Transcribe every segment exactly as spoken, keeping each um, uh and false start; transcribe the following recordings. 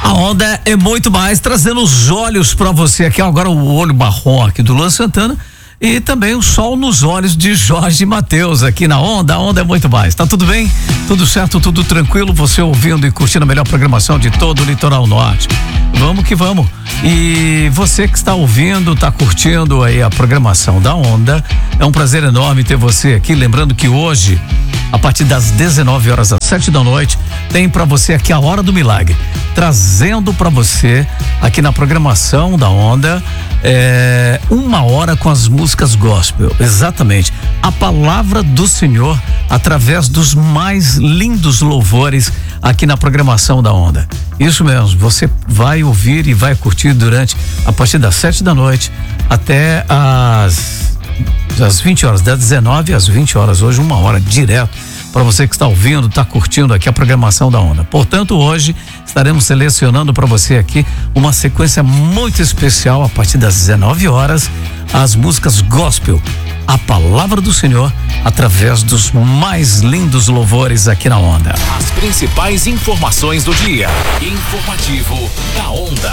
A Onda é muito mais, trazendo os olhos para você aqui, agora o olho marrom aqui do Luan Santana e também o sol nos olhos de Jorge Mateus aqui na Onda. A Onda é muito mais. Tá tudo bem? Tudo certo, tudo tranquilo, você ouvindo e curtindo a melhor programação de todo o Litoral Norte. Vamos que vamos. E você que está ouvindo, está curtindo aí a programação da Onda, é um prazer enorme ter você aqui, lembrando que hoje, a partir das dezenove horas às sete da noite, tem para você aqui a Hora do Milagre, trazendo para você aqui na programação da Onda é, uma hora com as músicas gospel, exatamente, a palavra do Senhor através dos mais lindos louvores aqui na programação da Onda. Isso mesmo, você vai ouvir e vai curtir durante a partir das sete da noite até as às vinte horas, das dezenove às vinte horas, hoje uma hora direto para você que está ouvindo, está curtindo aqui a programação da Onda. Portanto, hoje estaremos selecionando para você aqui uma sequência muito especial a partir das dezenove horas, as músicas gospel, a palavra do Senhor através dos mais lindos louvores aqui na Onda. As principais informações do dia. Informativo da Onda.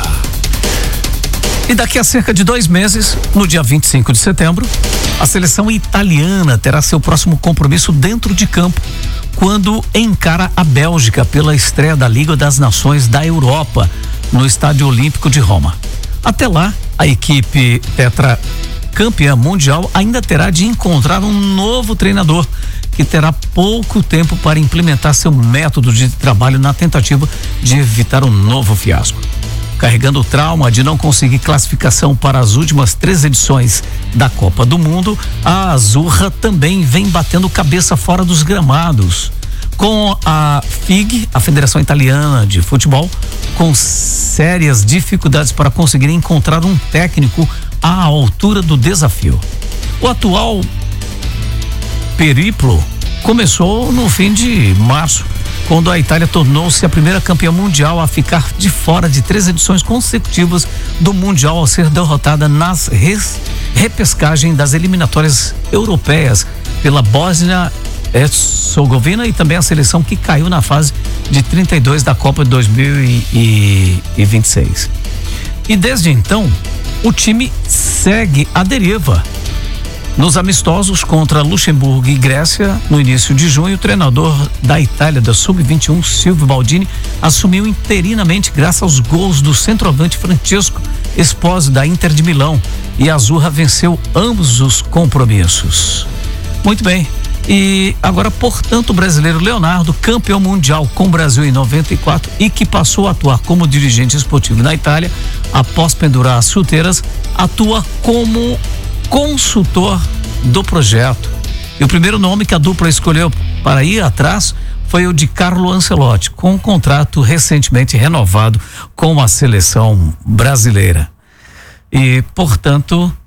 E daqui a cerca de dois meses, no dia vinte e cinco de setembro, a seleção italiana terá seu próximo compromisso dentro de campo, quando encara a Bélgica pela estreia da Liga das Nações da Europa, no Estádio Olímpico de Roma. Até lá, a equipe tetracampeã mundial ainda terá de encontrar um novo treinador, que terá pouco tempo para implementar seu método de trabalho na tentativa de evitar um novo fiasco. Carregando o trauma de não conseguir classificação para as últimas três edições da Copa do Mundo, a Azzurra também vem batendo cabeça fora dos gramados. Com a F I G, a Federação Italiana de Futebol, com sérias dificuldades para conseguir encontrar um técnico à altura do desafio. O atual periplo começou no fim de março, quando a Itália tornou-se a primeira campeã mundial a ficar de fora de três edições consecutivas do Mundial ao ser derrotada nas res, repescagem das eliminatórias europeias pela Bósnia-Herzegovina e também a seleção que caiu na fase de trinta e dois da Copa de dois mil e vinte e seis. E desde então, o time segue à deriva. Nos amistosos contra Luxemburgo e Grécia, no início de junho, o treinador da Itália da sub vinte e um, Silvio Baldini, assumiu interinamente graças aos gols do centroavante Francesco Esposito da Inter de Milão, e a Azzurra venceu ambos os compromissos. Muito bem. E agora, portanto, o brasileiro Leonardo, campeão mundial com o Brasil em noventa e quatro e que passou a atuar como dirigente esportivo na Itália, após pendurar as chuteiras, atua como consultor do projeto. E o primeiro nome que a dupla escolheu para ir atrás foi o de Carlo Ancelotti, com um contrato recentemente renovado com a seleção brasileira. E, portanto,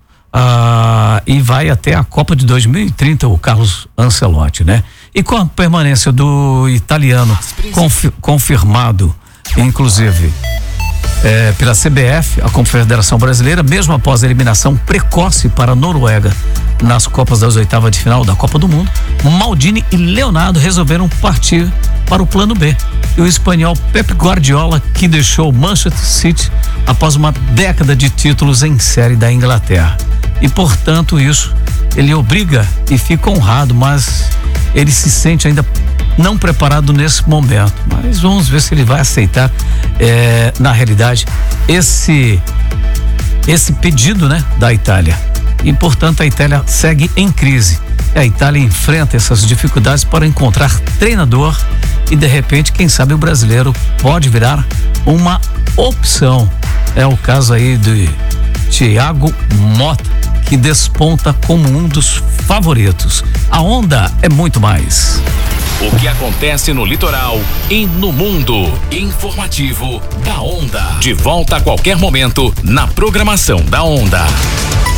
ah, e vai até a Copa de dois mil e trinta o Carlos Ancelotti, né? E com a permanência do italiano confi- confirmado, inclusive, É, pela C B F, a Confederação Brasileira, mesmo após a eliminação precoce para a Noruega nas Copas das oitavas de final da Copa do Mundo, Maldini e Leonardo resolveram partir para o plano B. E o espanhol Pep Guardiola, que deixou o Manchester City após uma década de títulos em série da Inglaterra. E, portanto, isso ele obriga e fica honrado, mas ele se sente ainda não preparado nesse momento, mas vamos ver se ele vai aceitar, é, na realidade, esse esse pedido, né, da Itália. E, portanto, a Itália segue em crise. A Itália enfrenta essas dificuldades para encontrar treinador e, de repente, quem sabe o brasileiro pode virar uma opção. É o caso aí de Thiago Motta, que desponta como um dos favoritos. A Onda é muito mais. O que acontece no litoral e no mundo. Informativo da Onda. De volta a qualquer momento na programação da Onda.